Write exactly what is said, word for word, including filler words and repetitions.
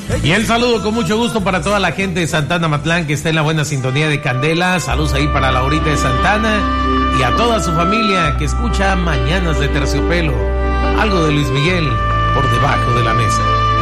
Y el saludo con mucho gusto para toda la gente de Santana Matlán que está en la buena sintonía de Candela. Saludos ahí para Laurita de Santana y a toda su familia que escucha Mañanas de Terciopelo. Algo de Luis Miguel por debajo de la mesa.